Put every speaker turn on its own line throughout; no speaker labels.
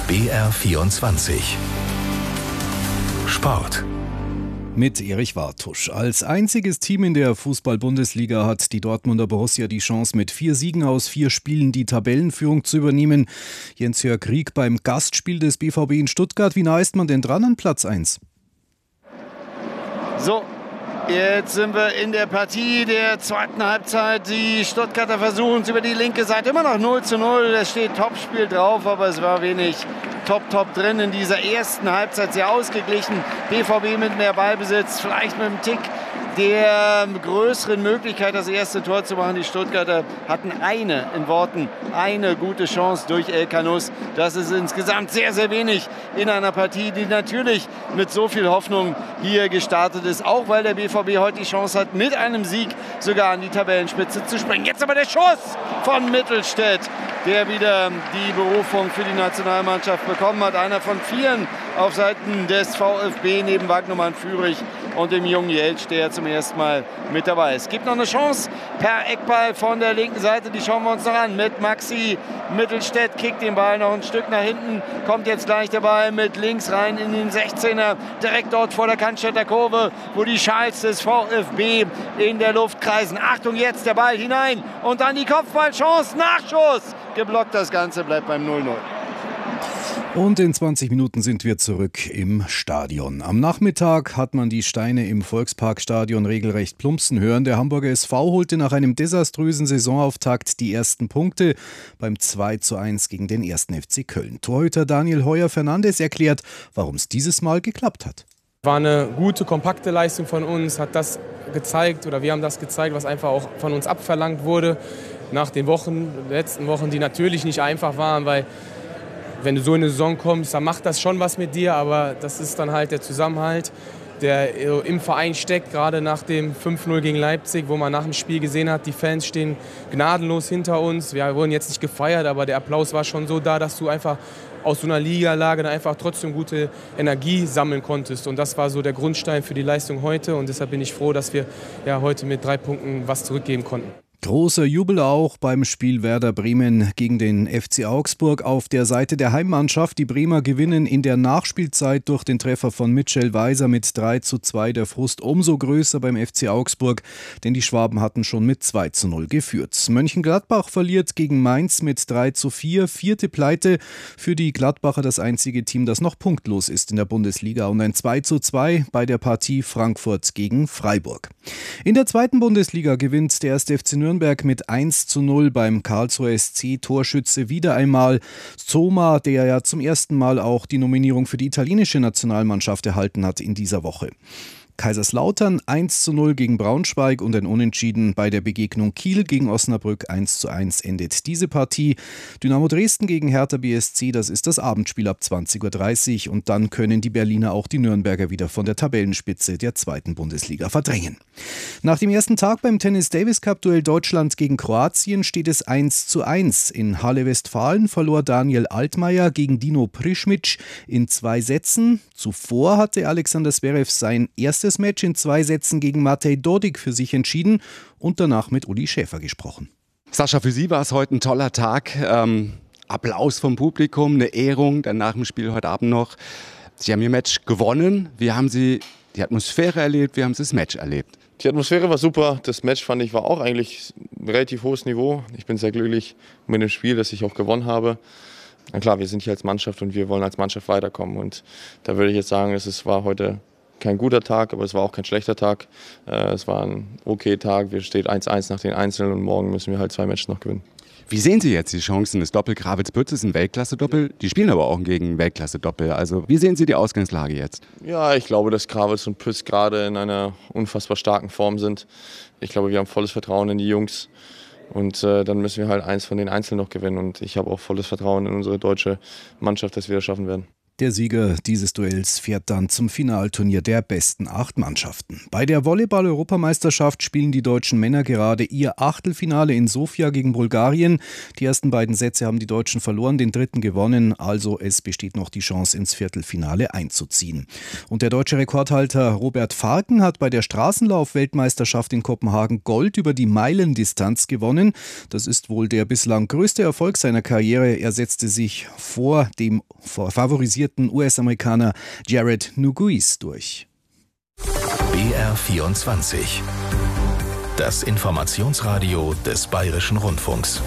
BR24 Sport.
Mit Erich Wartusch. Als einziges Team in der Fußball-Bundesliga hat die Dortmunder Borussia die Chance, mit 4 Siegen aus 4 Spielen die Tabellenführung zu übernehmen. Jens-Jörg Rieck beim Gastspiel des BVB in Stuttgart. Wie nah ist man denn dran an Platz 1?
So, jetzt sind wir in der Partie der zweiten Halbzeit. Die Stuttgarter versuchen es über die linke Seite. Immer noch 0:0. Es steht Topspiel drauf, aber es war wenig Top drin in dieser ersten Halbzeit. Sehr ausgeglichen. BVB mit mehr Ballbesitz, vielleicht mit einem Tick der größeren Möglichkeit, das erste Tor zu machen. Die Stuttgarter hatten eine gute Chance durch El Kanous. Das ist insgesamt sehr, sehr wenig in einer Partie, die natürlich mit so viel Hoffnung hier gestartet ist. Auch weil der BVB heute die Chance hat, mit einem Sieg sogar an die Tabellenspitze zu springen. Jetzt aber der Schuss von Mittelstädt, der wieder die Berufung für die Nationalmannschaft bekommen hat. Einer von 4 auf Seiten des VfB neben Wagnermann Führig und dem jungen Jeltsch, der zum ersten Mal mit dabei ist. Es gibt noch eine Chance per Eckball von der linken Seite, die schauen wir uns noch an. Mit Maxi Mittelstädt, kickt den Ball noch ein Stück nach hinten, kommt jetzt gleich der Ball mit links rein in den 16er, direkt dort vor der Cannstätter Kurve, wo die Schals des VfB in der Luft kreisen. Achtung, jetzt der Ball hinein und dann die Kopfballchance, Nachschuss. Geblockt, das Ganze bleibt beim 0:0.
Und in 20 Minuten sind wir zurück im Stadion. Am Nachmittag hat man die Steine im Volksparkstadion regelrecht plumpsen hören. Der Hamburger SV holte nach einem desaströsen Saisonauftakt die ersten Punkte beim 2:1 gegen den 1. FC Köln. Torhüter Daniel Heuer-Fernandes erklärt, warum es dieses Mal geklappt hat.
War eine gute, kompakte Leistung von uns, hat das gezeigt oder wir haben das gezeigt, was einfach auch von uns abverlangt wurde. Nach den letzten Wochen, die natürlich nicht einfach waren, weil wenn du so in eine Saison kommst, dann macht das schon was mit dir, aber das ist dann halt der Zusammenhalt, der im Verein steckt, gerade nach dem 5:0 gegen Leipzig, wo man nach dem Spiel gesehen hat, die Fans stehen gnadenlos hinter uns. Wir wurden jetzt nicht gefeiert, aber der Applaus war schon so da, dass du einfach aus so einer Ligalage dann einfach trotzdem gute Energie sammeln konntest. Und das war so der Grundstein für die Leistung heute und deshalb bin ich froh, dass wir heute mit 3 Punkten was zurückgeben konnten.
Großer Jubel auch beim Spiel Werder Bremen gegen den FC Augsburg auf der Seite der Heimmannschaft. Die Bremer gewinnen in der Nachspielzeit durch den Treffer von Mitchell Weiser mit 3:2. Der Frust umso größer beim FC Augsburg, denn die Schwaben hatten schon mit 2:0 geführt. Mönchengladbach verliert gegen Mainz mit 3:4. 4. Pleite für die Gladbacher, das einzige Team, das noch punktlos ist in der Bundesliga. Und ein 2:2 bei der Partie Frankfurt gegen Freiburg. In der 2. Bundesliga gewinnt der 1. FC Nürnberg mit 1:0 beim Karlsruher SC. Torschütze wieder einmal Zoma, der ja zum ersten Mal auch die Nominierung für die italienische Nationalmannschaft erhalten hat in dieser Woche. Kaiserslautern 1:0 gegen Braunschweig und ein Unentschieden bei der Begegnung Kiel gegen Osnabrück 1:1 endet diese Partie. Dynamo Dresden gegen Hertha BSC, das ist das Abendspiel ab 20:30 Uhr und dann können die Berliner auch die Nürnberger wieder von der Tabellenspitze der 2. Bundesliga verdrängen. Nach dem ersten Tag beim Tennis-Davis-Cup-Duell Deutschland gegen Kroatien steht es 1:1. In Halle-Westfalen verlor Daniel Altmaier gegen Dino Prischmic in 2 Sätzen. Zuvor hatte Alexander Zverev sein erstes Match in 2 Sätzen gegen Matej Dodig für sich entschieden und danach mit Uli Schäfer gesprochen.
Sascha, für Sie war es heute ein toller Tag. Applaus vom Publikum, eine Ehrung, dann nach dem Spiel heute Abend noch. Sie haben Ihr Match gewonnen. Wie haben Sie die Atmosphäre erlebt? Wie haben Sie das Match erlebt?
Die Atmosphäre war super. Das Match fand ich war auch eigentlich ein relativ hohes Niveau. Ich bin sehr glücklich mit dem Spiel, dass ich auch gewonnen habe. Na klar, wir sind hier als Mannschaft und wir wollen als Mannschaft weiterkommen. Und da würde ich jetzt sagen, es war heute kein guter Tag, aber es war auch kein schlechter Tag. Es war ein okay Tag. Wir stehen 1:1 nach den Einzelnen und morgen müssen wir halt 2 Matches noch gewinnen.
Wie sehen Sie jetzt die Chancen? Das Doppel Gravitz-Pütz ist ein Weltklasse-Doppel. Die spielen aber auch gegen ein Weltklasse-Doppel. Also wie sehen Sie die Ausgangslage jetzt?
Ja, ich glaube, dass Gravitz und Pütz gerade in einer unfassbar starken Form sind. Ich glaube, wir haben volles Vertrauen in die Jungs. Und dann müssen wir halt eins von den Einzelnen noch gewinnen. Und ich habe auch volles Vertrauen in unsere deutsche Mannschaft, dass wir das schaffen werden.
Der Sieger dieses Duells fährt dann zum Finalturnier der besten 8 Mannschaften. Bei der Volleyball-Europameisterschaft spielen die deutschen Männer gerade ihr Achtelfinale in Sofia gegen Bulgarien. Die ersten beiden Sätze haben die Deutschen verloren, den dritten gewonnen. Also es besteht noch die Chance, ins Viertelfinale einzuziehen. Und der deutsche Rekordhalter Robert Farken hat bei der Straßenlauf-Weltmeisterschaft in Kopenhagen Gold über die Meilendistanz gewonnen. Das ist wohl der bislang größte Erfolg seiner Karriere. Er setzte sich vor dem favorisierten US-Amerikaner Jared Nuguis durch.
BR24. Das Informationsradio des Bayerischen Rundfunks.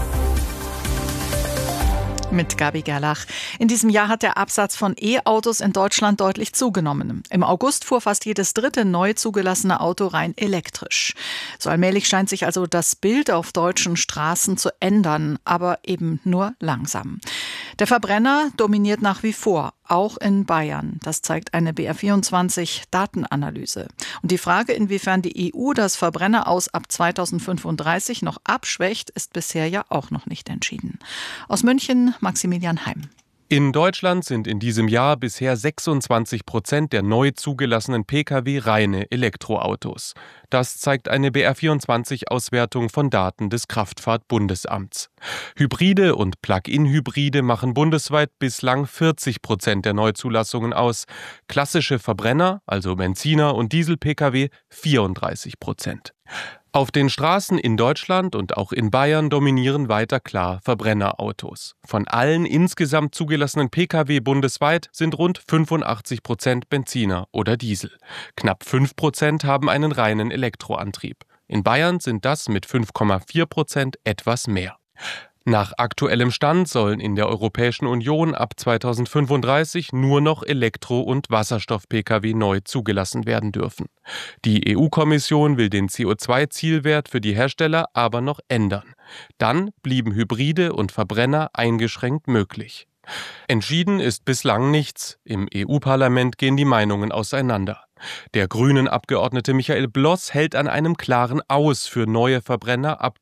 Mit Gabi Gerlach. In diesem Jahr hat der Absatz von E-Autos in Deutschland deutlich zugenommen. Im August fuhr fast jedes dritte neu zugelassene Auto rein elektrisch. So allmählich scheint sich also das Bild auf deutschen Straßen zu ändern, aber eben nur langsam. Der Verbrenner dominiert nach wie vor, auch in Bayern. Das zeigt eine BR24-Datenanalyse. Und die Frage, inwiefern die EU das Verbrenneraus ab 2035 noch abschwächt, ist bisher ja auch noch nicht entschieden. Aus München Maximilian Heim.
In Deutschland sind in diesem Jahr bisher 26% der neu zugelassenen Pkw reine Elektroautos. Das zeigt eine BR24-Auswertung von Daten des Kraftfahrtbundesamts. Hybride und Plug-in-Hybride machen bundesweit bislang 40% der Neuzulassungen aus. Klassische Verbrenner, also Benziner und Diesel-Pkw, 34%. Auf den Straßen in Deutschland und auch in Bayern dominieren weiter klar Verbrennerautos. Von allen insgesamt zugelassenen Pkw bundesweit sind rund 85% Benziner oder Diesel. Knapp 5% haben einen reinen Elektroantrieb. In Bayern sind das mit 5,4% etwas mehr. Nach aktuellem Stand sollen in der Europäischen Union ab 2035 nur noch Elektro- und Wasserstoff-Pkw neu zugelassen werden dürfen. Die EU-Kommission will den CO2-Zielwert für die Hersteller aber noch ändern. Dann blieben Hybride und Verbrenner eingeschränkt möglich. Entschieden ist bislang nichts. Im EU-Parlament gehen die Meinungen auseinander. Der Grünen-Abgeordnete Michael Bloss hält an einem klaren Aus für neue Verbrenner ab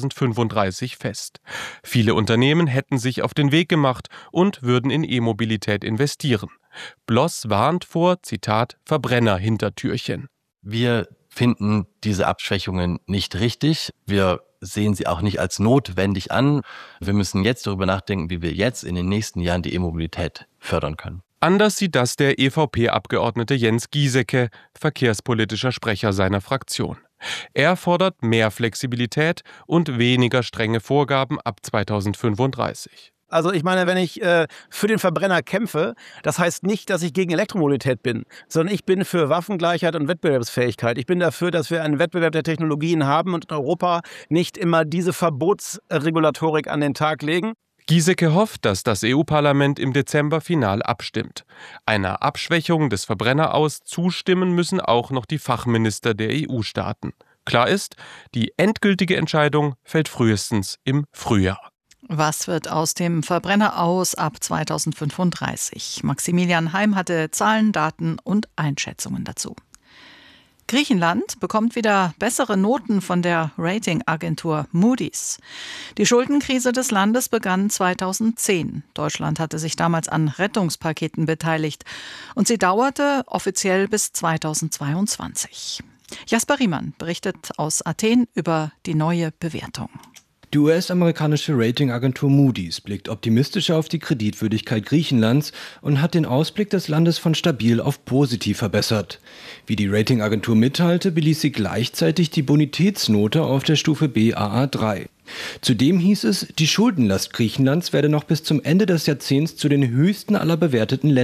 2035 fest. Viele Unternehmen hätten sich auf den Weg gemacht und würden in E-Mobilität investieren. Bloss warnt vor, Zitat, Verbrenner-Hintertürchen.
Wir finden diese Abschwächungen nicht richtig. Wir sehen sie auch nicht als notwendig an. Wir müssen jetzt darüber nachdenken, wie wir jetzt in den nächsten Jahren die E-Mobilität fördern können.
Anders sieht das der EVP-Abgeordnete Jens Giesecke, verkehrspolitischer Sprecher seiner Fraktion. Er fordert mehr Flexibilität und weniger strenge Vorgaben ab 2035.
Also ich meine, wenn ich für den Verbrenner kämpfe, das heißt nicht, dass ich gegen Elektromobilität bin, sondern ich bin für Waffengleichheit und Wettbewerbsfähigkeit. Ich bin dafür, dass wir einen Wettbewerb der Technologien haben und in Europa nicht immer diese Verbotsregulatorik an den Tag legen.
Giesecke hofft, dass das EU-Parlament im Dezember final abstimmt. Einer Abschwächung des Verbrenneraus zustimmen müssen auch noch die Fachminister der EU-Staaten. Klar ist, die endgültige Entscheidung fällt frühestens im Frühjahr.
Was wird aus dem Verbrenneraus ab 2035? Maximilian Heim hatte Zahlen, Daten und Einschätzungen dazu. Griechenland bekommt wieder bessere Noten von der Ratingagentur Moody's. Die Schuldenkrise des Landes begann 2010. Deutschland hatte sich damals an Rettungspaketen beteiligt. Und sie dauerte offiziell bis 2022. Jasper Riemann berichtet aus Athen über die neue Bewertung.
Die US-amerikanische Ratingagentur Moody's blickt optimistischer auf die Kreditwürdigkeit Griechenlands und hat den Ausblick des Landes von stabil auf positiv verbessert. Wie die Ratingagentur mitteilte, beließ sie gleichzeitig die Bonitätsnote auf der Stufe Baa3. Zudem hieß es, die Schuldenlast Griechenlands werde noch bis zum Ende des Jahrzehnts zu den höchsten aller bewerteten Länder